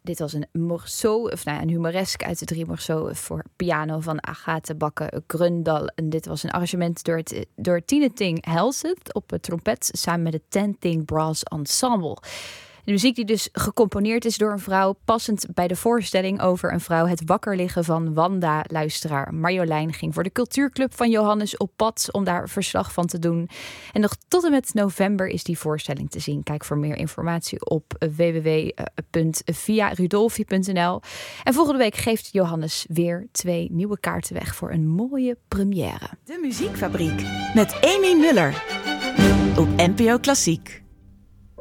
dit was een morceau, een humoresk uit de 3 morceaux voor piano van Agathe Bakke-Grøndahl. En dit was een arrangement door Tine Ting Helset op trompet samen met het Tenting Brass Ensemble. De muziek die dus gecomponeerd is door een vrouw, passend bij de voorstelling over een vrouw, het wakker liggen van Wanda. Luisteraar Marjolein ging voor de cultuurclub van Johannes op pad om daar verslag van te doen. En nog tot en met november is die voorstelling te zien. Kijk voor meer informatie op www.viarudolfi.nl. En volgende week geeft Johannes weer 2 nieuwe kaarten weg voor een mooie première. De Muziekfabriek met Amy Muller op NPO Klassiek.